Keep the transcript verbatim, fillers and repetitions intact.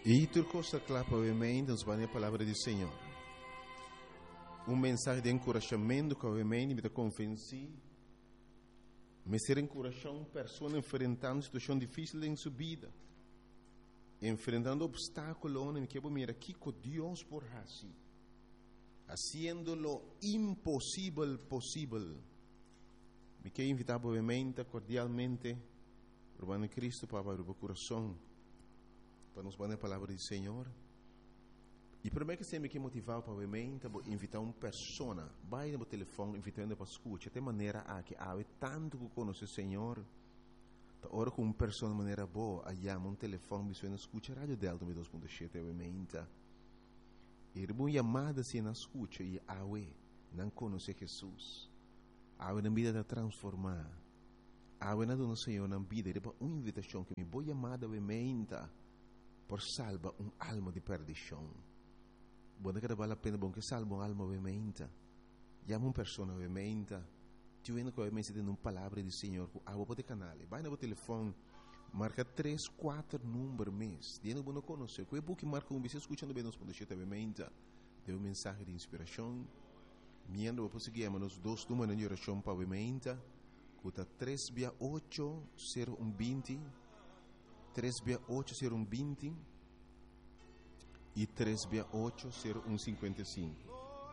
E tu costa clapa ovviamente nos vai a palavra do Senhor. Um mensagem de encorajamento que ovviamente me dá convenci, me ser encorajando pessoa enfrentando situação difícil em sua vida, enfrentando obstáculos, me quero mirar aqui com Deus por assim, haciendo lo impossível possível. Me quero invitar obviamente cordialmente para Cristo para abrir o coração, para nos dar a palavra do Senhor. E primeiro que sempre que motivar para obviamente invitar uma pessoa, vai no telefone invitando para escutar, de maneira a que há tanto que conhece o Senhor, da hora com uma pessoa de maneira boa, aí há um telefone que você escuta a rádio Delta dois ponto sete obviamente. E uma chamada se na escuta e há não conhece Jesus, há na vida de transformar, há na do Senhor na vida, e uma invitação que me boa chamada obviamente por salvar uma alma de perdição. Buona che vale la pena bon che salva un'alma ovviamente. Chiama una persona ovviamente. Ti vedo che ovviamente siete in un palabra di Signore. A voi potete canale. Vai no telefono. Marca tre quattro numeri mes. Diano buono conoscere. Quei buchi marca un bisogno ascoltando bene nos pondete ovviamente. Deu un messaggio di ispirazione. Miando poi seguiamo nos dos numeri di orazione ovviamente. Cuta tre via otto zero uno venti. tre via otto zero uno venti. E três via oito zero um cinquenta e cinco.